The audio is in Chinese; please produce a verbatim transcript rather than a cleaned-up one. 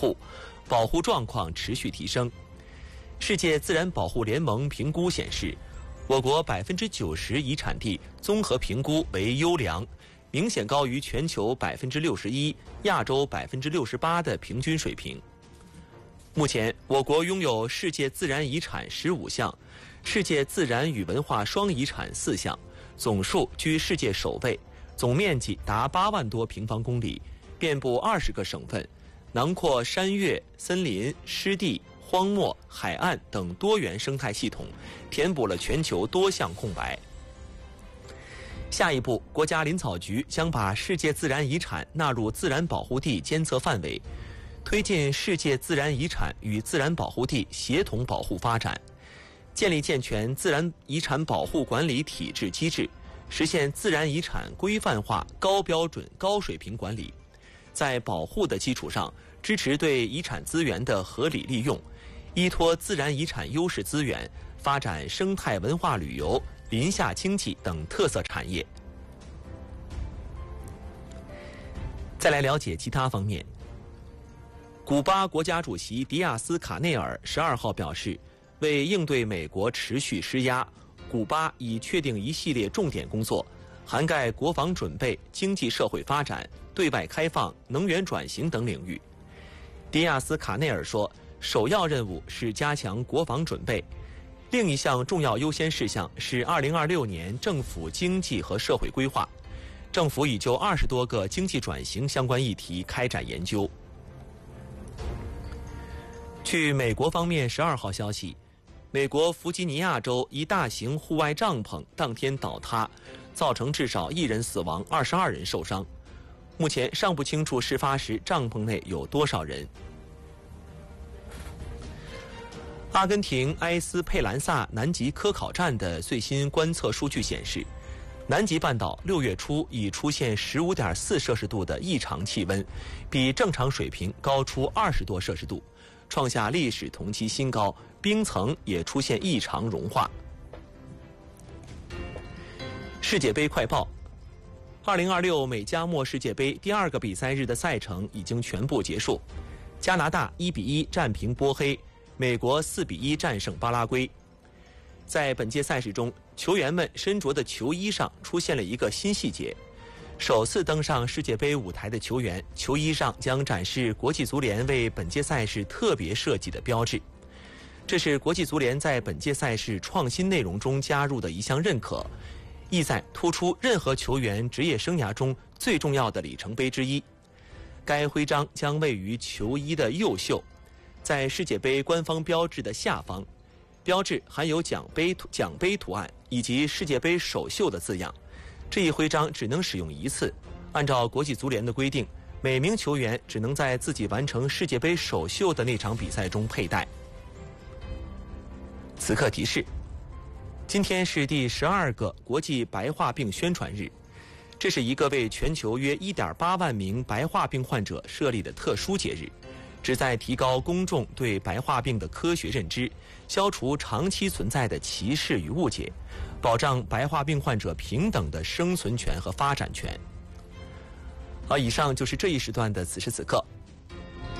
护，保护状况持续提升。世界自然保护联盟评估显示，我国百分之九十遗产地综合评估为优良，明显高于全球百分之六十一、亚洲百分之六十八的平均水平。目前，我国拥有世界自然遗产十五项，世界自然与文化双遗产四项，总数居世界首位，总面积达八万多平方公里，遍布二十个省份，囊括山岳、森林、湿地、荒漠、海岸等多元生态系统，填补了全球多项空白。下一步，国家林草局将把世界自然遗产纳入自然保护地监测范围，推进世界自然遗产与自然保护地协同保护发展，建立健全自然遗产保护管理体制机制，实现自然遗产规范化、高标准、高水平管理。在保护的基础上，支持对遗产资源的合理利用，依托自然遗产优势资源，发展生态文化旅游、林下经济等特色产业。再来了解其他方面。古巴国家主席迪亚斯卡内尔十二号表示，为应对美国持续施压，古巴已确定一系列重点工作，涵盖国防准备、经济社会发展、对外开放、能源转型等领域。迪亚斯卡内尔说，首要任务是加强国防准备，另一项重要优先事项是二零二六年政府经济和社会规划。政府已就二十多个经济转型相关议题开展研究。据美国方面十二号消息，美国弗吉尼亚州一大型户外帐篷当天倒塌，造成至少一人死亡，二十二人受伤。目前尚不清楚事发时帐篷内有多少人。阿根廷埃斯佩兰萨南极科考站的最新观测数据显示，南极半岛六月初已出现 十五点四摄氏度的异常气温，比正常水平高出二十多摄氏度，创下历史同期新高，冰层也出现异常融化。世界杯快报：二零二六美加墨世界杯第二个比赛日的赛程已经全部结束，加拿大一比一战平波黑，美国四比一战胜巴拉圭。在本届赛事中，球员们身着的球衣上出现了一个新细节，首次登上世界杯舞台的球员球衣上将展示国际足联为本届赛事特别设计的标志，这是国际足联在本届赛事创新内容中加入的一项认可，意在突出任何球员职业生涯中最重要的里程碑之一。该徽章将位于球衣的右袖，在世界杯官方标志的下方，标志含有奖杯奖杯图案以及世界杯首秀的字样。这一徽章只能使用一次，按照国际足联的规定，每名球员只能在自己完成世界杯首秀的那场比赛中佩戴。此刻提示：今天是第十二个国际白化病宣传日，这是一个为全球约 一点八万名白化病患者设立的特殊节日，旨在提高公众对白化病的科学认知，消除长期存在的歧视与误解，保障白化病患者平等的生存权和发展权。好，以上就是这一时段的此时此刻，